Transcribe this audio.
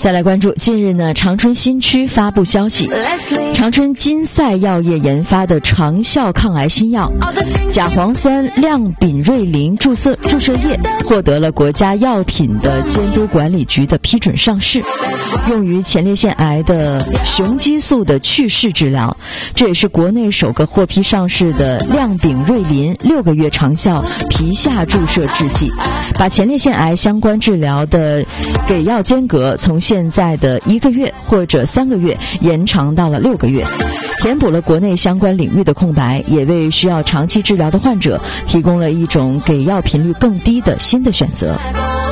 再来关注，近日呢，长春新区发布消息，长春金赛药业研发的长效抗癌新药甲磺酸亮丙瑞林注射液获得了国家药品的监督管理局的批准上市，用于前列腺癌的雄激素的去势治疗。这也是国内首个获批上市的亮丙瑞林6个月长效皮下注射制剂，把前列腺癌相关治疗的给药间隔从现在的1个月或者3个月延长到了6个月，填补了国内相关领域的空白，也为需要长期治疗的患者提供了一种给药频率更低的新的选择。